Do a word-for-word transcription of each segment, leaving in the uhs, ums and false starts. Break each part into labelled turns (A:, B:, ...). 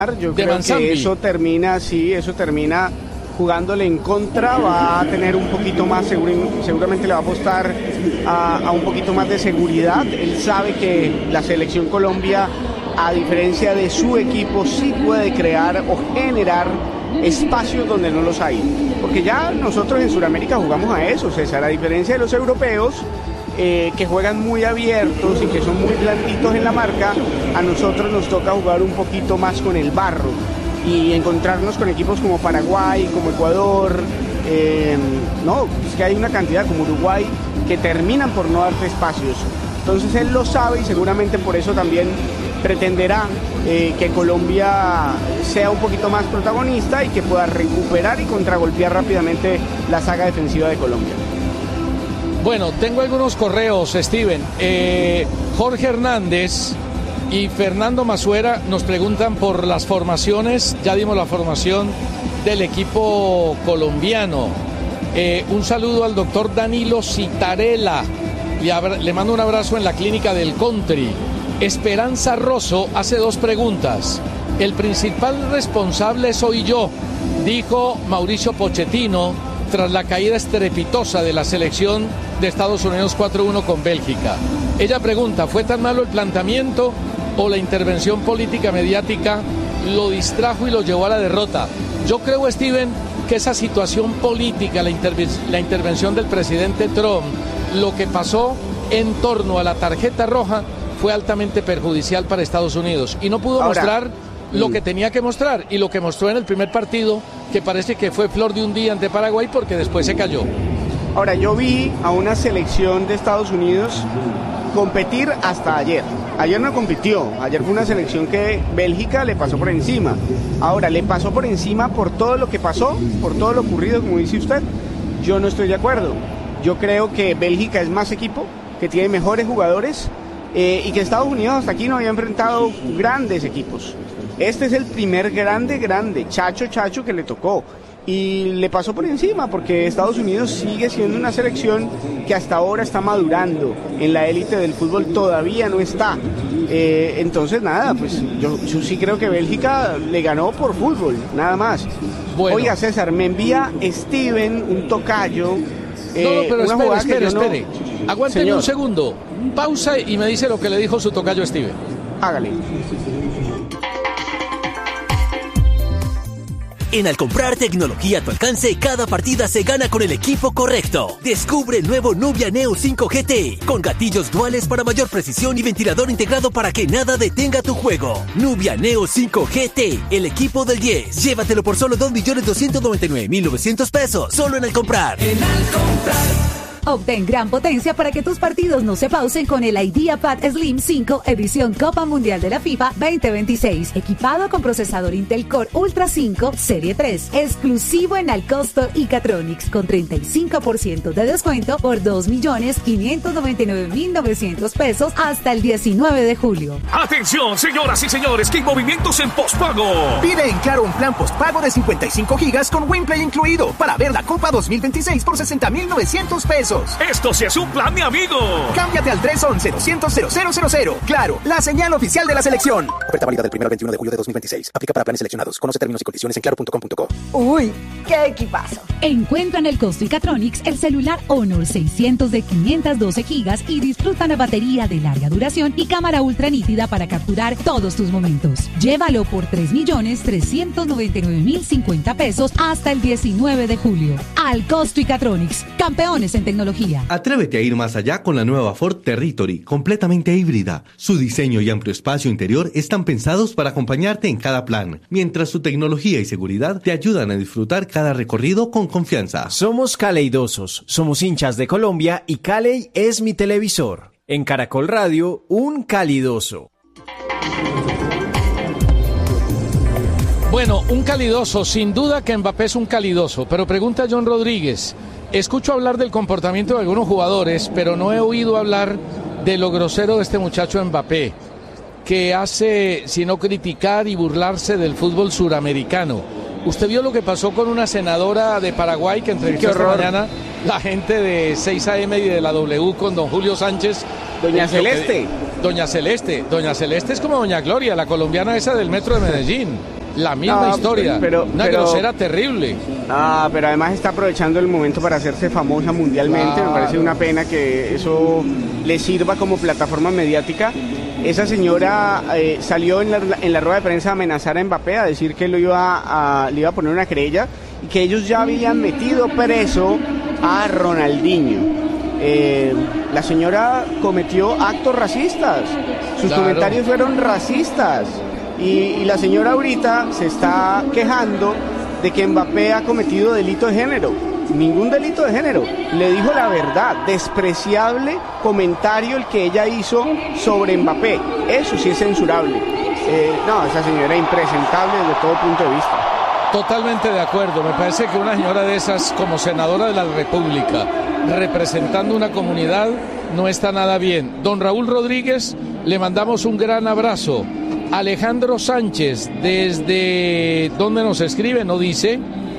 A: Yo creo que eso termina, sí, eso termina jugándole en contra, va a tener un poquito más, seguro, seguramente le va a apostar a, a un poquito más de seguridad. Él sabe que la selección Colombia, a diferencia de su equipo, sí puede crear o generar espacios donde no los hay, porque ya nosotros en Sudamérica jugamos a eso, César, a diferencia de los europeos, Eh, que juegan muy abiertos y que son muy blanditos en la marca, a nosotros nos toca jugar un poquito más con el barro y encontrarnos con equipos como Paraguay, como Ecuador, eh, no, es que hay una cantidad como Uruguay que terminan por no darte espacios. Entonces él lo sabe y seguramente por eso también pretenderá eh, que Colombia sea un poquito más protagonista y que pueda recuperar y contragolpear rápidamente la saga defensiva de Colombia.
B: Bueno, tengo algunos correos, Steven. Eh, Jorge Hernández y Fernando Masuera nos preguntan por las formaciones. Ya dimos la formación del equipo colombiano. Eh, un saludo al doctor Danilo Citarella. Le, le mando un abrazo en la clínica del Country. Esperanza Rosso hace dos preguntas. El principal responsable soy yo, dijo Mauricio Pochettino tras la caída estrepitosa de la selección de Estados Unidos cuatro uno con Bélgica. Ella pregunta, ¿fue tan malo el planteamiento o la intervención política mediática lo distrajo y lo llevó a la derrota? Yo creo, Steven, que esa situación política, la, interve- la intervención del presidente Trump, lo que pasó en torno a la tarjeta roja fue altamente perjudicial para Estados Unidos y no pudo Ahora, mostrar lo que tenía que mostrar y lo que mostró en el primer partido, que parece que fue flor de un día ante Paraguay porque después se cayó.
A: Ahora, yo vi a una selección de Estados Unidos competir hasta ayer. Ayer no compitió, ayer fue una selección que Bélgica le pasó por encima. Ahora, le pasó por encima por todo lo que pasó, por todo lo ocurrido, como dice usted. Yo no estoy de acuerdo. Yo creo que Bélgica es más equipo, que tiene mejores jugadores eh, y que Estados Unidos hasta aquí no había enfrentado grandes equipos. Este es el primer grande, grande, chacho, chacho que le tocó. Y le pasó por encima porque Estados Unidos sigue siendo una selección que hasta ahora está madurando. En la élite del fútbol todavía no está. Eh, entonces, nada, pues yo, yo sí creo que Bélgica le ganó por fútbol, nada más. Bueno. Oiga, César, me envía Steven un tocayo.
B: Eh, no, no, pero espere, espere, espere. No... Aguánteme Señor. un segundo. Pausa y me dice lo que le dijo su tocayo Steven.
A: Hágale.
C: En Al comprar tecnología a tu alcance, cada partida se gana con el equipo correcto. Descubre el nuevo Nubia Neo cinco G T, con gatillos duales para mayor precisión y ventilador integrado para que nada detenga tu juego. Nubia Neo cinco G T, el equipo del diez. Llévatelo por solo dos millones doscientos noventa y nueve mil novecientos pesos, solo en Al comprar.
D: En Al comprar. Obtén gran potencia para que tus partidos no se pausen con el IdeaPad Slim cinco edición Copa Mundial de la FIFA veinte veintiséis, equipado con procesador Intel Core Ultra cinco Serie tres, exclusivo en Alcosto y Catronics, con treinta y cinco por ciento de descuento por dos millones quinientos noventa y nueve mil novecientos pesos hasta el diecinueve de julio.
E: Atención, señoras y señores, que hay movimientos en postpago.
F: Pide en Claro un plan postpago de cincuenta y cinco gigas con WinPlay incluido para ver la Copa dos mil veintiséis por sesenta mil novecientos pesos.
E: Esto sí es un plan, mi amigo.
F: Cámbiate al tres once doscientos cero cero cero cero. Claro, la señal oficial de la selección.
G: Oferta válida del primero al veintiuno de julio de dos mil veintiséis. Aplica para planes seleccionados. Conoce términos y condiciones en claro punto com punto co.
D: Uy, qué equipazo. Encuentra en el Costo y Catronics el celular Honor seiscientos de quinientos doce gigas y disfruta una batería de larga duración y cámara ultra nítida para capturar todos tus momentos. Llévalo por tres millones trescientos noventa y nueve mil cincuenta pesos hasta el diecinueve de julio. Al Costo y Catronics, campeones en tecnología.
H: Atrévete a ir más allá con la nueva Ford Territory, completamente híbrida. Su diseño y amplio espacio interior están pensados para acompañarte en cada plan, mientras su tecnología y seguridad te ayudan a disfrutar cada recorrido con confianza.
I: Somos caleidosos, somos hinchas de Colombia y Caley es mi televisor. En Caracol Radio, un calidoso.
B: Bueno, un calidoso, sin duda que Mbappé es un calidoso, pero pregunta John Rodríguez. Escucho hablar del comportamiento de algunos jugadores, pero no he oído hablar de lo grosero de este muchacho Mbappé, que hace sino criticar y burlarse del fútbol suramericano. ¿Usted vio lo que pasó con una senadora de Paraguay que entrevistó esta mañana la gente de seis A M y de la W con don Julio Sánchez,
A: Doña
B: Eh,
A: Celeste.
B: eh, Doña Celeste. Doña Celeste es como Doña Gloria, la colombiana esa del metro de Medellín. La misma
A: No,
B: historia.
A: pero-
B: Una
A: pero-
B: grosera terrible.
A: Ah, pero además está aprovechando el momento para hacerse famosa mundialmente.
B: Claro.
A: Me parece una pena que eso le sirva como plataforma mediática. Esa señora eh, salió en la, en la rueda de prensa a amenazar a Mbappé, a decir que lo iba a, le iba a poner una querella y que ellos ya habían metido preso a Ronaldinho. Eh, la señora cometió actos racistas. Sus
B: Claro.
A: comentarios fueron racistas. Y, y la señora ahorita se está quejando de que Mbappé ha cometido delito de género. Ningún delito de género. Le dijo la verdad. Despreciable comentario el que ella hizo sobre Mbappé. Eso sí es censurable. Eh, no, esa señora es impresentable desde todo punto de vista.
B: Totalmente de acuerdo. Me parece que una señora de esas, como senadora de la República, representando una comunidad, no está nada bien. Don Raúl Rodríguez, le mandamos un gran abrazo. Alejandro Sánchez, desde donde nos escribe, no dice,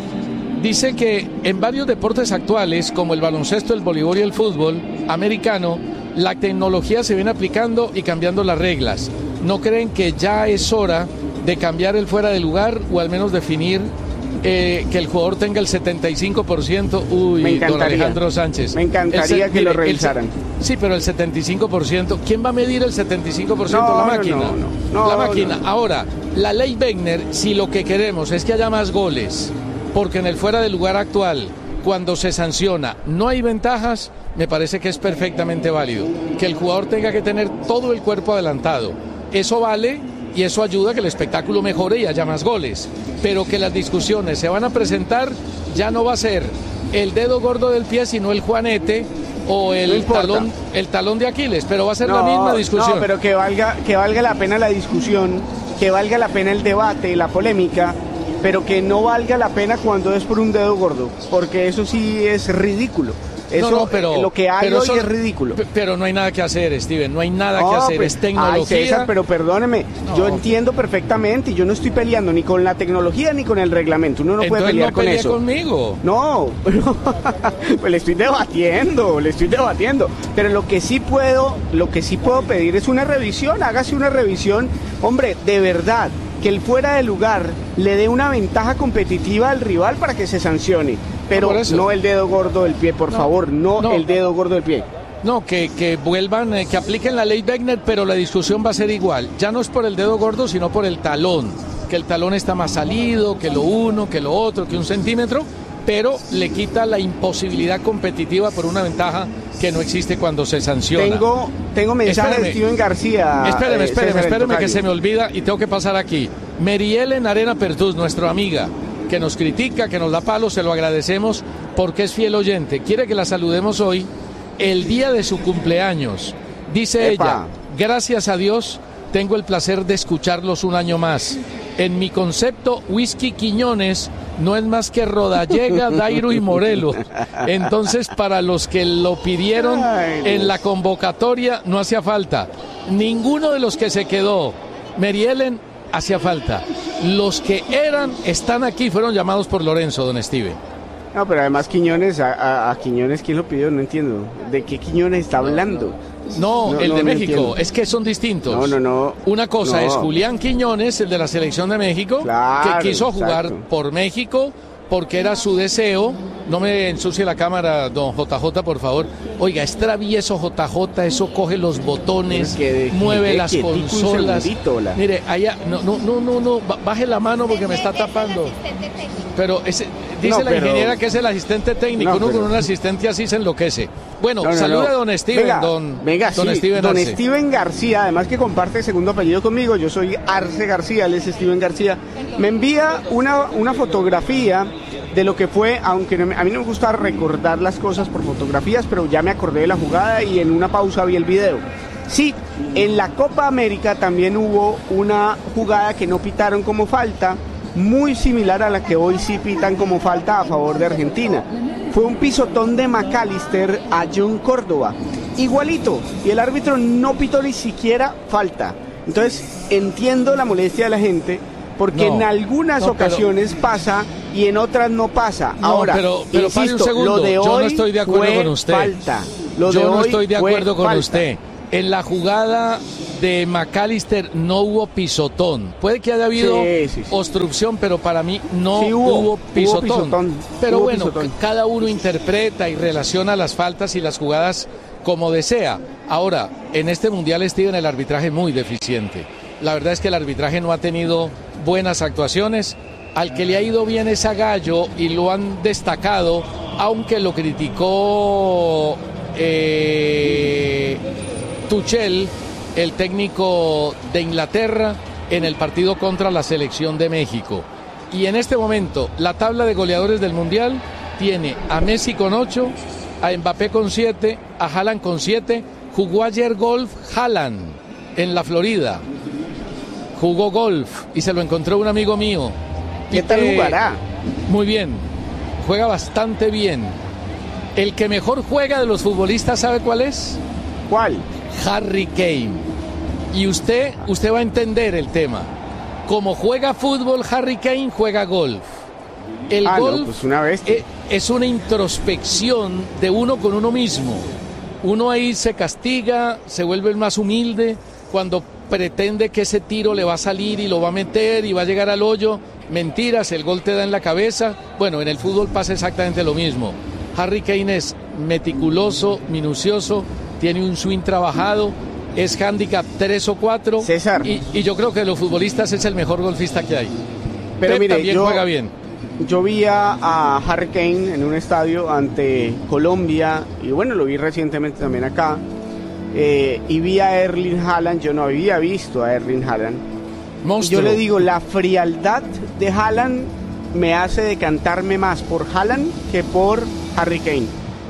B: dice que en varios deportes actuales, como el baloncesto, el voleibol y el fútbol americano, la tecnología se viene aplicando y cambiando las reglas. ¿No creen que ya es hora de cambiar el fuera de lugar o al menos definir eh, que el jugador tenga el setenta y cinco por ciento? Uy,
A: Me
B: don
A: encantaría.
B: Alejandro Sánchez.
A: Me encantaría
B: El se-
A: que lo
B: mire, el se-
A: revisaran.
B: Sí, pero el setenta y cinco por ciento, ¿quién va a medir el setenta y cinco por ciento?
A: No,
B: La
A: no,
B: máquina.
A: no, no, no,
B: la máquina.
A: no.
B: Ahora, la ley Wegner, si lo que queremos es que haya más goles, porque en el fuera de lugar actual, cuando se sanciona, no hay ventajas, me parece que es perfectamente válido. Que el jugador tenga que tener todo el cuerpo adelantado. Eso vale y eso ayuda a que el espectáculo mejore y haya más goles. Pero que las discusiones se van a presentar, ya no va a ser el dedo gordo del pie, sino el juanete o
A: No
B: el
A: importa.
B: talón, el talón de Aquiles, pero va a ser la
A: No,
B: misma discusión.
A: No, pero que valga, que valga la pena la discusión, que valga la pena el debate, la polémica, pero que no valga la pena cuando es por un dedo gordo, porque eso sí es ridículo. Eso,
B: No, no, pero,
A: lo que hay
B: pero
A: hoy
B: eso-
A: es ridículo.
B: pe- Pero no hay nada que hacer, Steven, no hay nada
A: No,
B: que hacer,
A: pues,
B: es tecnología.
A: ay, César, pero perdóneme,
B: No.
A: yo entiendo perfectamente y yo no estoy peleando ni con la tecnología ni con el reglamento. Uno no puede
B: Entonces
A: pelear
B: no
A: con
B: pelee
A: eso.
B: conmigo.
A: No, pues le estoy debatiendo, le estoy debatiendo. Pero lo que sí puedo, lo que sí puedo pedir es una revisión, hágase una revisión, hombre, de verdad, que el fuera de lugar le dé una ventaja competitiva al rival para que se sancione. Pero
B: por eso.
A: no el dedo gordo del pie, por
B: No,
A: favor, no,
B: no.
A: el dedo gordo del pie.
B: No, que, que vuelvan, eh, que apliquen la ley Wegner, pero la discusión va a ser igual. Ya no es por el dedo gordo, sino por el talón. Que el talón está más salido, que lo uno, que lo otro, que un centímetro, pero le quita la imposibilidad competitiva por una ventaja que no existe cuando se sanciona.
A: Tengo, tengo mensaje
B: Espéreme.
A: de Steven García.
B: Espéreme,
A: eh,
B: espéreme,
A: César, el
B: espéreme que
A: tocayo.
B: se me olvida y tengo que pasar aquí. Merielen Arena Pertús, nuestra amiga, que nos critica, que nos da palo, se lo agradecemos porque es fiel oyente. Quiere que la saludemos hoy, el día de su cumpleaños. Dice
A: Epa.
B: ella, gracias a Dios, tengo el placer de escucharlos un año más. En mi concepto, Whisky Quiñones no es más que Rodallega, Dairo y Morelo. Entonces, para los que lo pidieron
A: Ay,
B: en
A: Dios.
B: la convocatoria, no hacía falta. Ninguno de los que se quedó, Merielen, hacía falta. Los que eran, están aquí, fueron llamados por Lorenzo, don Steven.
A: No, pero además Quiñones, a, a- a Quiñones, ¿quién lo pidió? No entiendo. ¿De qué Quiñones está hablando?
B: No,
A: No,
B: el
A: no,
B: de
A: no
B: México,
A: entiendo.
B: es que son distintos.
A: No, no, no.
B: Una cosa
A: No.
B: es Julián Quiñones, el de la selección de México,
A: Claro,
B: que quiso jugar
A: exacto.
B: por México porque era su deseo. No me ensucie la cámara, don J J, por favor. Oiga, es travieso J J, eso coge los botones,
A: Pero que deje-
B: mueve
A: deje
B: las
A: quietico un
B: consolas.
A: segundito, la-
B: Mire, allá, no, no, no, no, no, ba- baje la mano porque me está tapando. Pero ese, dice
A: No,
B: la
A: pero-
B: ingeniera que es el asistente técnico,
A: No,
B: uno
A: pero-
B: con un asistente así se enloquece. Bueno,
A: No, no,
B: saluda
A: no.
B: a don Steven,
A: venga,
B: don,
A: venga,
B: don
A: sí,
B: Steven
A: don
B: Arce.
A: Steven García, además que comparte segundo apellido conmigo, yo soy Arce García, él es Steven García, me envía una, una fotografía de lo que fue, aunque no me- a mí no me gusta recordar las cosas por fotografías, pero ya me acordé de la jugada y en una pausa vi el video. Sí, en la Copa América también hubo una jugada que no pitaron como falta, muy similar a la que hoy sí pitan como falta a favor de Argentina. Fue un pisotón de McAllister a John Córdoba, igualito, y el árbitro no pitó ni siquiera falta. Entonces, entiendo la molestia de la gente, porque
B: No,
A: en algunas
B: no, pero-
A: ocasiones pasa y en otras no pasa.
B: No,
A: Ahora,
B: pero- pero pare un
A: insisto,
B: segundo,
A: lo de
B: yo no
A: hoy
B: estoy de acuerdo
A: fue
B: con usted.
A: falta. Lo
B: Yo
A: de
B: no
A: hoy
B: estoy de
A: fue
B: acuerdo con
A: falta.
B: usted. En la jugada de McAllister no hubo pisotón. Puede que haya habido
A: sí, sí, sí.
B: obstrucción, pero para mí no
A: sí, hubo,
B: hubo, pisotón.
A: hubo pisotón.
B: Pero
A: hubo
B: bueno,
A: pisotón.
B: cada uno interpreta y relaciona las faltas y las jugadas como desea. Ahora, en este Mundial, Steven, el arbitraje es muy deficiente. La verdad es que el arbitraje no ha tenido buenas actuaciones. Al que le ha ido bien es a Gallo y lo han destacado, aunque lo criticó eh, Tuchel, el técnico de Inglaterra, en el partido contra la selección de México. Y en este momento, la tabla de goleadores del Mundial tiene a Messi con ocho, a Mbappé con siete, a Haaland con siete. Jugó ayer golf Haaland en la Florida. Jugó golf y se lo encontró un amigo mío.
A: ¿Qué tal jugará?
B: Muy bien, juega bastante bien. El que mejor juega de los futbolistas, ¿sabe cuál es?
A: ¿Cuál?
B: Harry Kane. Y usted, usted va a entender el tema. Como juega fútbol, Harry Kane juega golf. El
A: ah,
B: golf
A: no, pues una bestia.
B: es, es una introspección de uno con uno mismo. Uno ahí se castiga, se vuelve más humilde cuando pretende que ese tiro le va a salir y lo va a meter y va a llegar al hoyo. Mentiras, el gol te da en la cabeza. Bueno, en el fútbol pasa exactamente lo mismo. Harry Kane es meticuloso, minucioso, tiene un swing trabajado, es handicap tres o cuatro.
A: César.
B: Y, y yo creo que de los futbolistas es el mejor golfista que hay.
A: Pero
B: Pep
A: mire,
B: también
A: yo,
B: juega bien.
A: Yo vi a, a Harry Kane en un estadio ante Colombia, y bueno, lo vi recientemente también acá, eh, y vi a Erling Haaland. Yo no había visto a Erling Haaland.
B: Monstruo.
A: Yo le digo, la frialdad de Haaland me hace decantarme más por Haaland que por Harry Kane.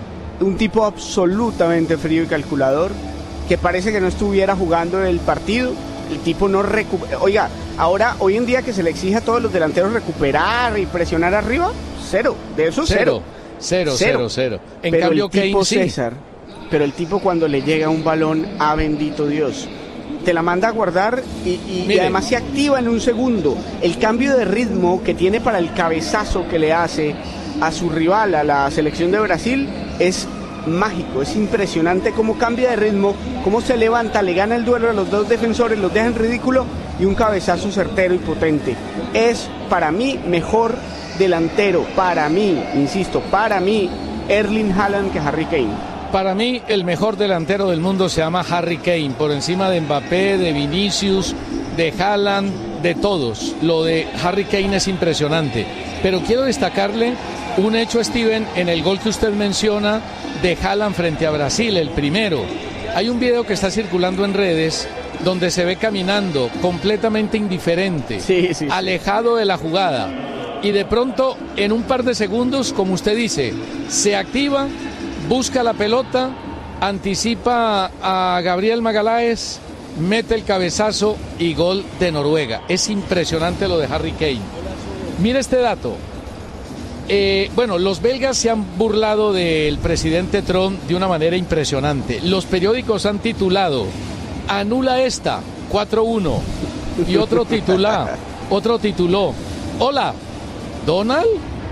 A: Un tipo absolutamente frío y calculador, que parece que no estuviera jugando el partido. El tipo no recupera. Oiga, ahora, hoy en día que se le exige a todos los delanteros recuperar y presionar arriba, cero. De eso cero.
B: Cero, cero, cero. cero. En
A: pero
B: cambio,
A: el tipo
B: Kane sí.
A: César, pero el tipo cuando le llega un balón, ah, bendito Dios, te la manda a guardar y, y, y además se activa en un segundo. El cambio de ritmo que tiene para el cabezazo que le hace a su rival, a la selección de Brasil, es mágico, es impresionante cómo cambia de ritmo, cómo se levanta, le gana el duelo a los dos defensores, los deja en ridículo y un cabezazo certero y potente. Es para mí mejor delantero, para mí, insisto, para mí, Erling Haaland que Harry Kane.
B: Para mí, el mejor delantero del mundo se llama Harry Kane, por encima de Mbappé, de Vinicius, de Haaland, de todos. Lo de Harry Kane es impresionante. Pero quiero destacarle un hecho, Steven, en el gol que usted menciona de Haaland frente a Brasil, el primero. Hay un video que está circulando en redes donde se ve caminando completamente indiferente,
A: sí, sí, sí.
B: alejado de la jugada. Y de pronto, en un par de segundos, como usted dice, se activa, busca la pelota, anticipa a Gabriel Magaláes, mete el cabezazo y gol de Noruega. Es impresionante lo de Harry Kane. Mire este dato. Eh, bueno, los belgas se han burlado del presidente Trump de una manera impresionante. Los periódicos han titulado "Anula esta", cuatro uno. Y otro titula, otro tituló "Hola, Donald",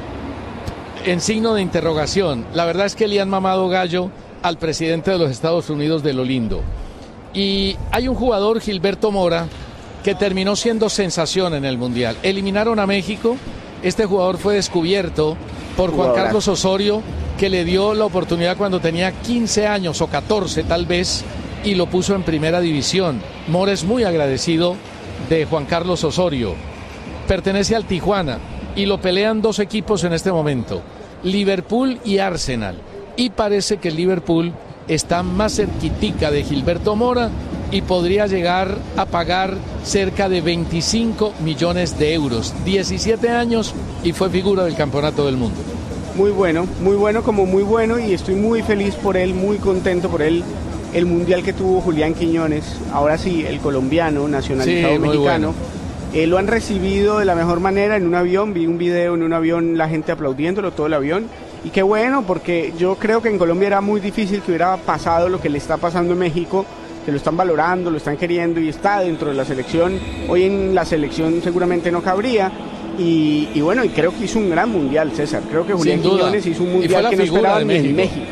B: en signo de interrogación. La verdad es que le han mamado gallo al presidente de los Estados Unidos de lo lindo. Y hay un jugador, Gilberto Mora, que terminó siendo sensación en el Mundial. Eliminaron a México. Este jugador fue descubierto por Juan Carlos Osorio, que le dio la oportunidad cuando tenía quince años o catorce tal vez, y lo puso en primera división. Mora es muy agradecido de Juan Carlos Osorio. Pertenece al Tijuana y lo pelean dos equipos en este momento, Liverpool y Arsenal. Y parece que el Liverpool está más cerquitica de Gilberto Mora y podría llegar a pagar cerca de veinticinco millones de euros. diecisiete años y fue figura del Campeonato del Mundo.
A: Muy bueno, muy bueno como muy bueno, y estoy muy feliz por él, muy contento por él. El Mundial que tuvo Julián Quiñones, ahora sí, el colombiano, nacionalizado
B: sí,
A: mexicano.
B: Bueno.
A: Eh, lo han recibido de la mejor manera en un avión, vi un video en un avión, la gente aplaudiéndolo, todo el avión. Y qué bueno, porque yo creo que en Colombia era muy difícil que hubiera pasado lo que le está pasando en México, que lo están valorando, lo están queriendo y está dentro de la selección. Hoy en la selección seguramente no cabría. Y, y bueno, y creo que hizo un gran mundial, César. Creo que Julián Quiñones hizo un mundial que no esperaban en México.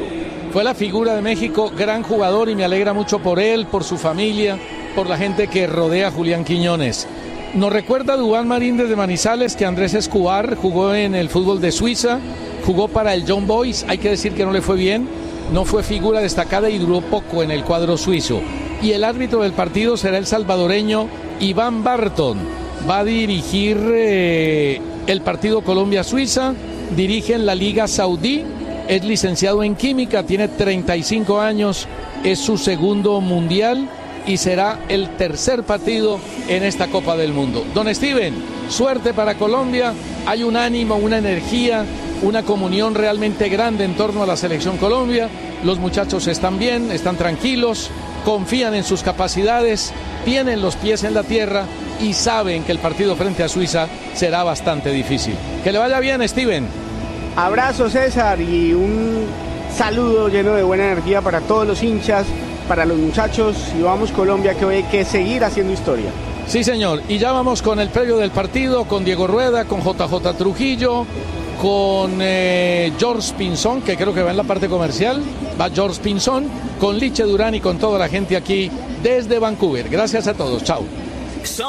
B: fue la figura de México, gran jugador y me alegra mucho por él, por su familia, por la gente que rodea a Julián Quiñones. Nos recuerda Duván Marín desde Manizales que Andrés Escobar jugó en el fútbol de Suiza, jugó para el Young Boys, hay que decir que no le fue bien, no fue figura destacada y duró poco en el cuadro suizo. Y el árbitro del partido será el salvadoreño Iván Barton. Va a dirigir eh, el partido Colombia-Suiza, dirige en la Liga Saudí, es licenciado en Química, tiene treinta y cinco años, es su segundo mundial y será el tercer partido en esta Copa del Mundo. Don Steven, suerte para Colombia, hay un ánimo, una energía, una comunión realmente grande en torno a la selección Colombia, los muchachos están bien, están tranquilos, confían en sus capacidades, tienen los pies en la tierra y saben que el partido frente a Suiza será bastante difícil. Que le vaya bien, Steven.
A: Abrazo, César, y un saludo lleno de buena energía para todos los hinchas, para los muchachos, y vamos Colombia, que hoy hay que seguir haciendo historia.
B: Sí, señor, y ya vamos con el previo del partido, con Diego Rueda, con J J Trujillo, con eh, George Pinzón, que creo que va en la parte comercial, va George Pinzón, con Liche Durán y con toda la gente aquí desde Vancouver. Gracias a todos, chao.